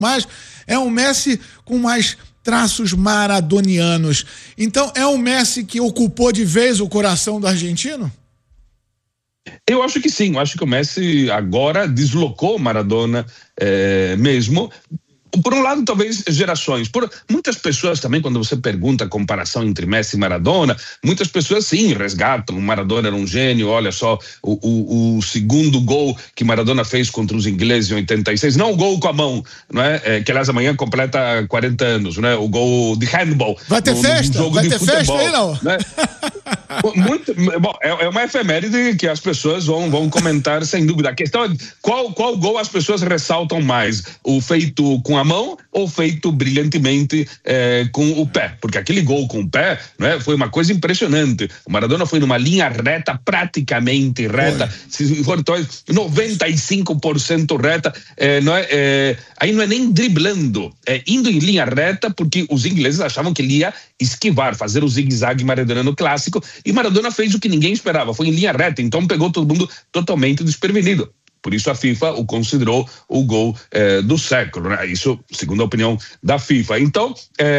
Mas é um Messi com mais traços maradonianos. Então é um Messi que ocupou de vez o coração do argentino? Eu acho que sim, eu acho que o Messi agora deslocou Maradona mesmo. Por um lado, talvez gerações. Por muitas pessoas também, quando você pergunta a comparação entre Messi e Maradona, muitas pessoas sim resgatam. O Maradona era um gênio. Olha só o segundo gol que Maradona fez contra os ingleses em 86. Não o gol com a mão, não é? Que aliás amanhã completa 40 anos, né? O gol de handball. Vai ter festa? Jogo Vai de ter futebol, festa aí, não? né? Bom, é uma efeméride que as pessoas vão comentar sem dúvida. A questão é qual gol as pessoas ressaltam mais, o feito com a mão ou feito brilhantemente com o pé, porque aquele gol com o pé, né, foi uma coisa impressionante. O Maradona foi numa linha reta, praticamente reta, se for 95% reta, aí não é nem driblando, é indo em linha reta, porque os ingleses achavam que ele ia esquivar, fazer o zigue-zague maradoniano clássico, e Maradona fez o que ninguém esperava, foi em linha reta, então pegou todo mundo totalmente desprevenido. Por isso a FIFA o considerou o gol do século, né? Isso segundo a opinião da FIFA. Então,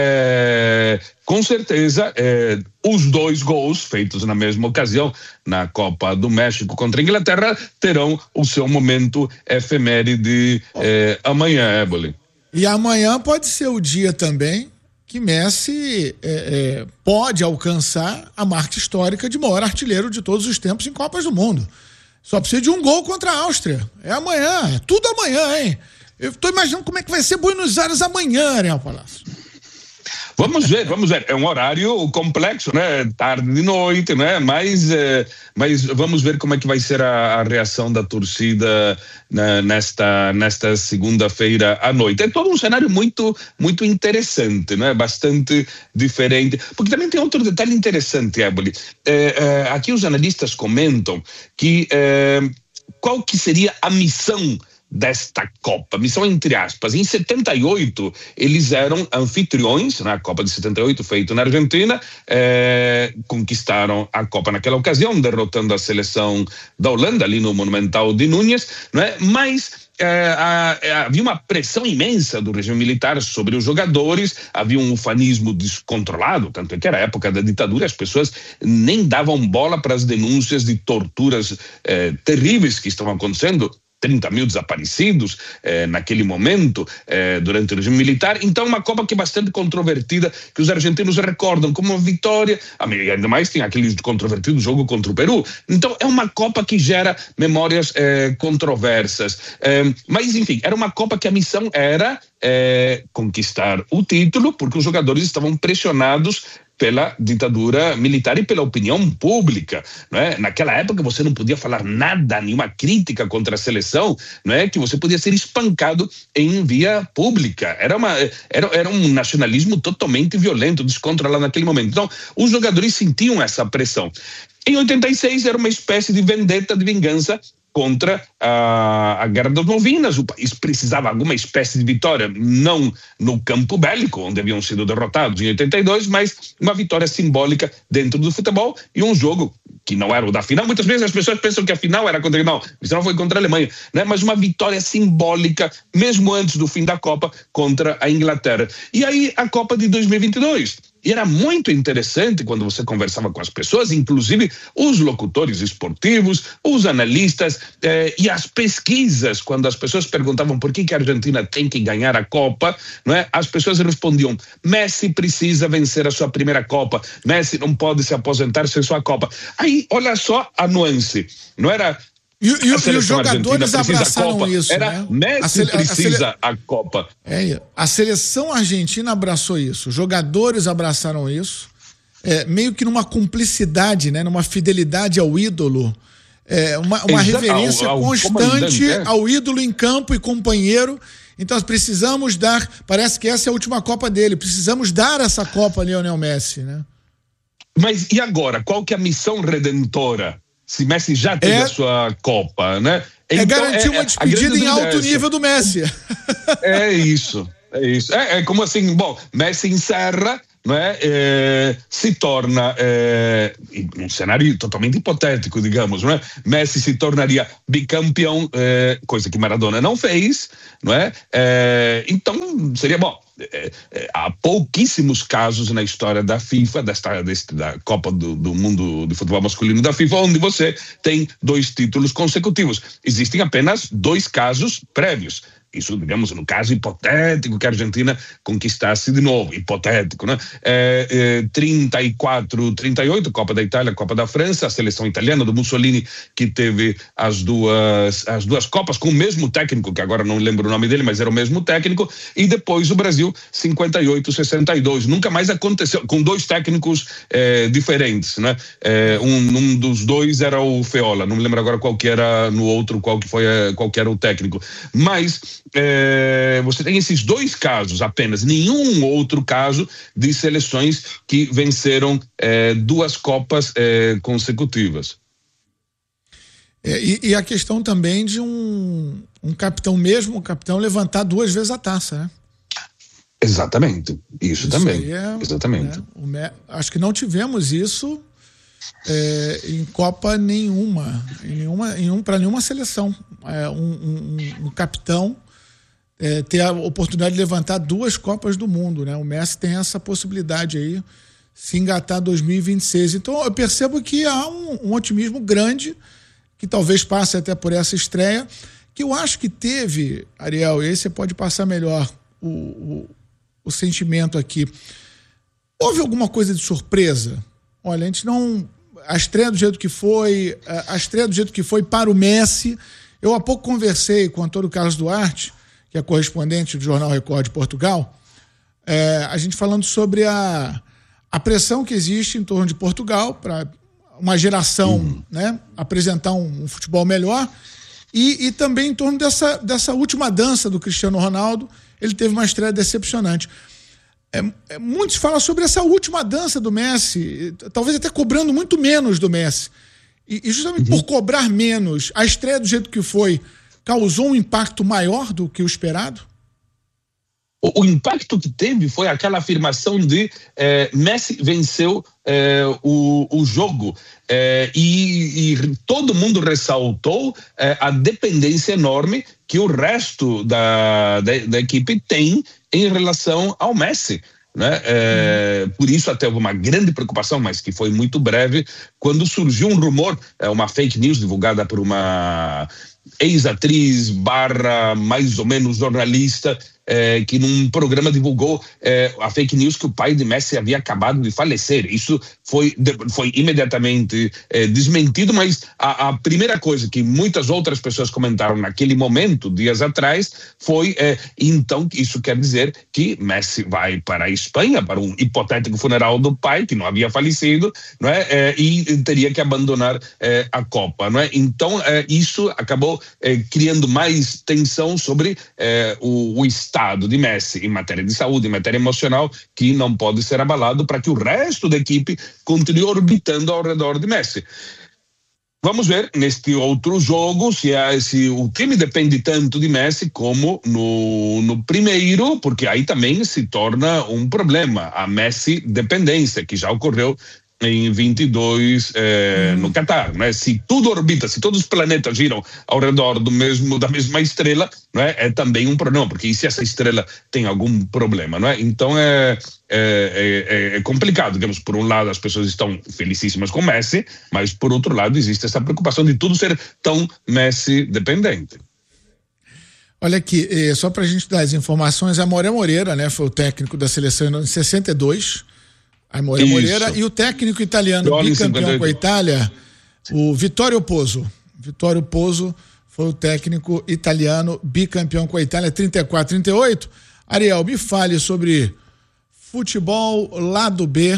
com certeza, os dois gols feitos na mesma ocasião, na Copa do México contra a Inglaterra, terão o seu momento efeméride amanhã, Éboli. E amanhã pode ser o dia também que Messi pode alcançar a marca histórica de maior artilheiro de todos os tempos em Copas do Mundo. Só precisa de um gol contra a Áustria. É amanhã, é tudo amanhã, hein? Eu tô imaginando como é que vai ser Buenos Aires amanhã, Ariel Palácio. Vamos ver. É um horário complexo, né? Tarde de noite, né? Mas vamos ver como é que vai ser a reação da torcida nesta segunda-feira à noite. É todo um cenário muito, muito interessante, né? Bastante diferente. Porque também tem outro detalhe interessante, Éboli. Aqui os analistas comentam que qual que seria a missão desta Copa, missão entre aspas. Em 78, eles eram anfitriões, na Copa de 78, feito na Argentina, conquistaram a Copa naquela ocasião, derrotando a seleção da Holanda, ali no Monumental de Núñez, né? Mas havia uma pressão imensa do regime militar sobre os jogadores, havia um ufanismo descontrolado, tanto é que era a época da ditadura, as pessoas nem davam bola para as denúncias de torturas terríveis que estavam acontecendo, 30 mil desaparecidos naquele momento, durante o regime militar. Então, uma Copa que é bastante controvertida, que os argentinos recordam como uma vitória, ainda mais tem aquele controvertido jogo contra o Peru. Então, é uma Copa que gera memórias controversas. Mas, enfim, era uma Copa que a missão era conquistar o título, porque os jogadores estavam pressionados pela ditadura militar e pela opinião pública, não é? Naquela época você não podia falar nada, nenhuma crítica contra a seleção, não é? Que você podia ser espancado em via pública. Era um nacionalismo totalmente violento, descontrolado naquele momento. Então, os jogadores sentiam essa pressão. Em 86 era uma espécie de vendetta, de vingança contra a Guerra das Malvinas. O país precisava de alguma espécie de vitória, não no campo bélico, onde haviam sido derrotados em 82, mas uma vitória simbólica dentro do futebol e um jogo que não era o da final. Muitas vezes as pessoas pensam que a final era contra... Não, a final foi contra a Alemanha, né? Mas uma vitória simbólica, mesmo antes do fim da Copa, contra a Inglaterra. E aí a Copa de 2022... E era muito interessante quando você conversava com as pessoas, inclusive os locutores esportivos, os analistas e as pesquisas, quando as pessoas perguntavam por que a Argentina tem que ganhar a Copa, não é? As pessoas respondiam: Messi precisa vencer a sua primeira Copa, Messi não pode se aposentar sem sua Copa. Aí, olha só a nuance, não era... E os jogadores abraçaram isso, era, né? Messi precisa a Copa. A seleção argentina abraçou isso, os jogadores abraçaram isso, meio que numa cumplicidade, né? Numa fidelidade ao ídolo, uma reverência constante ao ídolo em campo e companheiro. Então nós precisamos dar, parece que essa é a última Copa dele, precisamos dar essa Copa a Lionel Messi, né? Mas e agora? Qual que é a missão redentora? Se Messi já teve a sua Copa, né? Então, garantir uma despedida em alto nível do Messi. É isso. É como assim, bom, Messi encerra não é? Se torna um cenário totalmente hipotético, digamos, não é? Messi se tornaria bicampeão, coisa que Maradona não fez, não é? Então seria bom. Há pouquíssimos casos na história da FIFA, da Copa do Mundo de Futebol Masculino da FIFA, onde você tem 2 títulos consecutivos. Existem apenas 2 casos prévios. Isso, digamos, no caso hipotético que a Argentina conquistasse de novo, hipotético, né? 34, 38, Copa da Itália, Copa da França, a seleção italiana do Mussolini, que teve as duas Copas com o mesmo técnico, que agora não lembro o nome dele, mas era o mesmo técnico, e depois o Brasil, 58, 62. Nunca mais aconteceu, com 2 técnicos diferentes, né? Um dos 2 era o Feola, não me lembro agora qual que era no outro, qual que era o técnico, mas você tem esses 2 casos apenas, nenhum outro caso de seleções que venceram 2 Copas consecutivas. E a questão também de um capitão mesmo, o capitão levantar 2 vezes a taça, né? Exatamente, isso também. Exatamente. Acho que não tivemos isso em Copa nenhuma para nenhuma seleção. Um capitão ter a oportunidade de levantar 2 Copas do Mundo, né? O Messi tem essa possibilidade aí, se engatar 2026. Então eu percebo que há um otimismo grande, que talvez passe até por essa estreia, que eu acho que teve, Ariel, e aí você pode passar melhor o sentimento aqui. Houve alguma coisa de surpresa? Olha, a gente não... A estreia do jeito que foi para o Messi. Eu há pouco conversei com o Antônio Carlos Duarte, que é correspondente do Jornal Record de Portugal, a gente falando sobre a pressão que existe em torno de Portugal para uma geração, né, apresentar um futebol melhor, e também em torno dessa última dança do Cristiano Ronaldo. Ele teve uma estreia decepcionante. Muitos falam sobre essa última dança do Messi, talvez até cobrando muito menos do Messi. E justamente por cobrar menos, a estreia do jeito que foi causou um impacto maior do que o esperado? O impacto que teve foi aquela afirmação de Messi venceu o jogo, e todo mundo ressaltou a dependência enorme que o resto da equipe tem em relação ao Messi, né? Por isso até houve uma grande preocupação, mas que foi muito breve, quando surgiu um rumor, uma fake news divulgada por uma ex-atriz / mais ou menos jornalista, que num programa divulgou a fake news que o pai de Messi havia acabado de falecer. Isso foi imediatamente desmentido, mas a primeira coisa que muitas outras pessoas comentaram naquele momento, dias atrás, foi então isso quer dizer que Messi vai para a Espanha para um hipotético funeral do pai, que não havia falecido, não é? E teria que abandonar a Copa, não é? Então isso acabou criando mais tensão sobre o estado de Messi em matéria de saúde, em matéria emocional, que não pode ser abalado para que o resto da equipe continue orbitando ao redor de Messi. Vamos ver neste outro jogo se o time depende tanto de Messi como no primeiro, porque aí também se torna um problema a Messi dependência, que já ocorreu em 22 no Catar, né? Se tudo orbita, se todos os planetas giram ao redor da mesma estrela, né? É também um problema, porque e se essa estrela tem algum problema, não é? Então é complicado, digamos, por um lado as pessoas estão felicíssimas com Messi, mas por outro lado existe essa preocupação de tudo ser tão Messi dependente. Olha aqui, só para a gente dar as informações, a Aimoré Moreira, né, foi o técnico da seleção em 62, Aimoré Moreira, e o técnico italiano bicampeão com a Itália, o Vittorio Pozzo. Vittorio Pozzo foi o técnico italiano bicampeão com a Itália, 34, 38. Ariel, me fale sobre futebol lado B.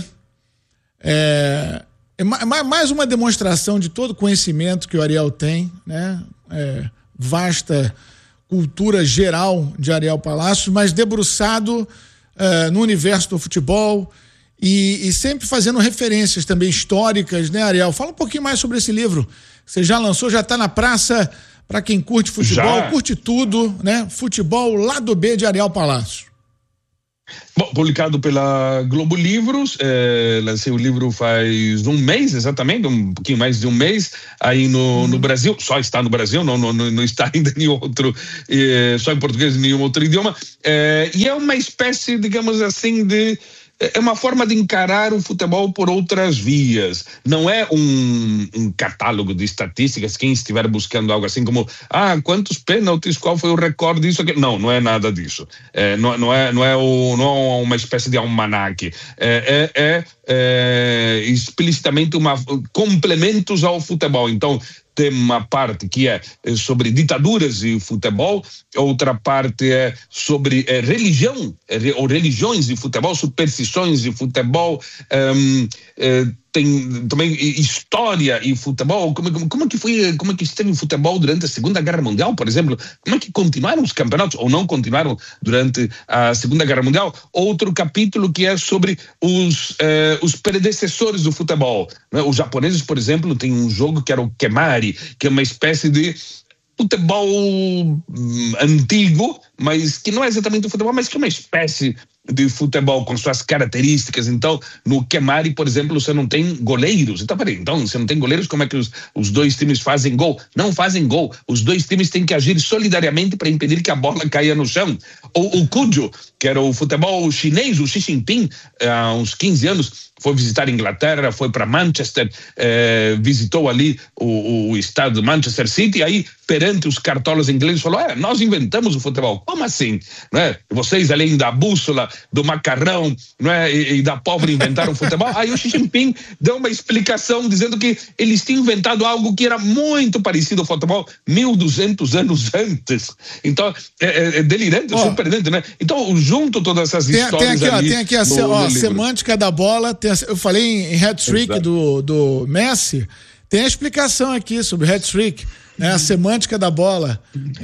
Mais uma demonstração de todo o conhecimento que o Ariel tem, né? Vasta cultura geral de Ariel Palacios, mas debruçado no universo do futebol e sempre fazendo referências também históricas, né, Ariel? Fala um pouquinho mais sobre esse livro. Você já lançou, já está na praça para quem curte futebol, curte tudo, né? Futebol lado B de Ariel Palacios. Bom, publicado pela Globo Livros, lancei o livro faz um mês, exatamente, um pouquinho mais de um mês, aí no Brasil, só está no Brasil, não está ainda em nenhum outro, só em português, em nenhum outro idioma, e é uma espécie, digamos assim, é uma forma de encarar o futebol por outras vias. Não é um catálogo de estatísticas, quem estiver buscando algo assim como quantos pênaltis, qual foi o recorde disso aqui. Não é nada disso. Não é uma espécie de almanaque. Explicitamente complementos ao futebol. Então, tem uma parte que é sobre ditaduras e futebol, outra parte é sobre religião, ou religiões de futebol, superstições de futebol, tem também história e futebol, como é que esteve o futebol durante a Segunda Guerra Mundial, por exemplo, como é que continuaram os campeonatos, ou não continuaram durante a Segunda Guerra Mundial. Outro capítulo que é sobre os predecessores do futebol, né? Os japoneses, por exemplo, têm um jogo que era o Kemari, que é uma espécie de futebol antigo, mas que não é exatamente o futebol, mas que é uma espécie de futebol com suas características. Então, no Kemari, por exemplo, você não tem goleiros. Então, você não tem goleiros, como é que os dois times fazem gol? Não fazem gol. Os dois times têm que agir solidariamente para impedir que a bola caia no chão. Ou o Kujo, que era o futebol chinês, o Xi Jinping, há uns 15 anos, foi visitar a Inglaterra, foi para Manchester, visitou ali o estado de Manchester City, aí perante os cartolas ingleses falou, nós inventamos o futebol. Como assim? Né? Vocês, além da bússola, do macarrão, né, e da pobre inventaram o futebol. Aí o Xi Jinping deu uma explicação dizendo que eles tinham inventado algo que era muito parecido ao futebol 1200 anos antes. Então, é delirante, surpreendente, né? Então, junto todas essas histórias tem aqui a semântica da bola, eu falei em hat-trick do Messi, tem a explicação aqui sobre hat-trick, né, a semântica da bola,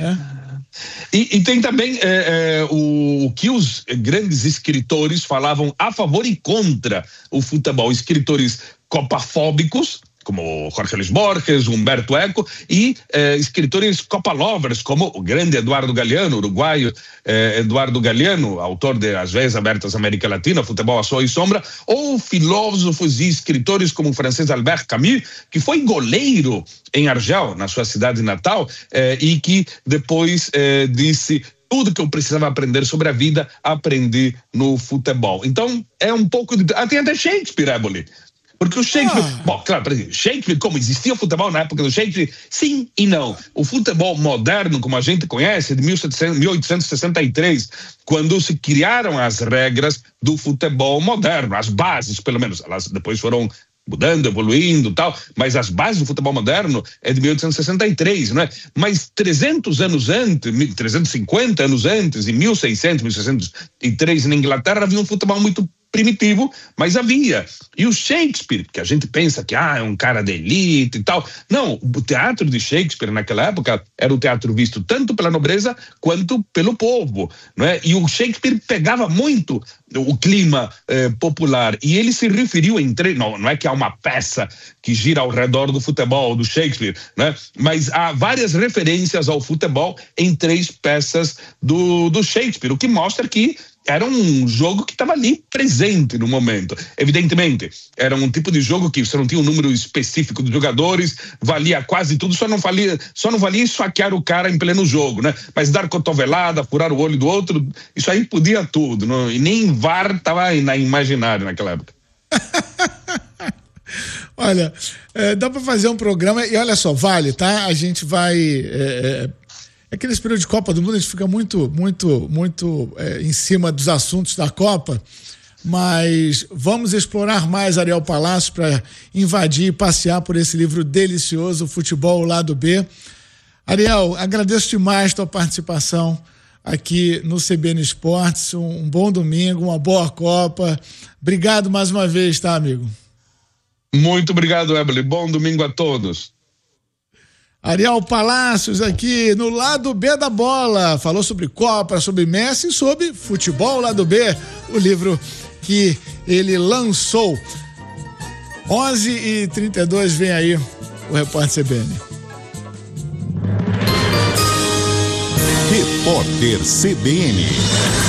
E tem também o que os grandes escritores falavam a favor e contra o futebol. Escritores copafóbicos, como Jorge Luis Borges, Humberto Eco, e escritores Copa Lovers, como o grande Eduardo Galeano, uruguaio Eduardo Galeano, autor de As Veias Abertas América Latina, Futebol a Sol e Sombra, ou filósofos e escritores como o francês Albert Camus, que foi goleiro em Argel, na sua cidade natal, e que depois disse: tudo que eu precisava aprender sobre a vida, aprendi no futebol. Então, é um pouco de... tem até Shakespeare, Éboli. Porque o Shakespeare... Bom, claro, Shakespeare, como existia o futebol na época do Shakespeare, sim e não. O futebol moderno, como a gente conhece, de 1863, quando se criaram as regras do futebol moderno, as bases, pelo menos. Elas depois foram mudando, evoluindo e tal, mas as bases do futebol moderno é de 1863, não é? Mas 300 anos antes, 350 anos antes, em 1600, 1603, na Inglaterra, havia um futebol muito primitivo, mas havia. E o Shakespeare, que a gente pensa que é um cara de elite e tal, não, o teatro de Shakespeare naquela época era o teatro visto tanto pela nobreza quanto pelo povo, não é? E o Shakespeare pegava muito o clima popular, e ele se referiu não é que há uma peça que gira ao redor do futebol do Shakespeare, né? Mas há várias referências ao futebol em 3 peças do Shakespeare, o que mostra que era um jogo que estava ali presente no momento. Evidentemente, era um tipo de jogo que você não tinha um número específico de jogadores, valia quase tudo, só não valia esfaquear o cara em pleno jogo, né? Mas dar cotovelada, furar o olho do outro, isso aí podia tudo, não? E nem VAR estava na imaginário naquela época. Olha, dá para fazer um programa, e olha só, vale, tá? A gente vai... Aqueles períodos de Copa do Mundo, a gente fica muito em cima dos assuntos da Copa, mas vamos explorar mais Ariel Palácio para invadir e passear por esse livro delicioso, Futebol Lado B. Ariel, agradeço demais a tua participação aqui no CBN Esportes. Um bom domingo, uma boa Copa. Obrigado mais uma vez, tá, amigo? Muito obrigado, Éboli. Bom domingo a todos. Ariel Palácios aqui no Lado B da Bola, falou sobre Copa, sobre Messi e sobre Futebol Lado B, o livro que ele lançou. 11h32, vem aí o Repórter CBN. Repórter CBN.